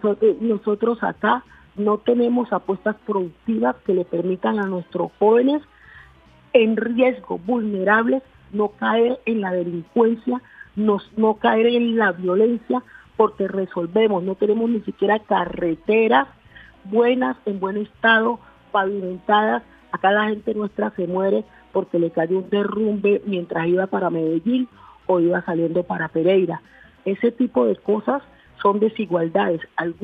nosotros acá no tenemos apuestas productivas que le permitan a nuestros jóvenes en riesgo, vulnerables, no caer en la delincuencia, no caer en la violencia, porque resolvemos, no tenemos ni siquiera carreteras buenas, en buen estado, pavimentadas. Acá la gente nuestra se muere porque le cayó un derrumbe mientras iba para Medellín o iba saliendo para Pereira. Ese tipo de cosas son desigualdades.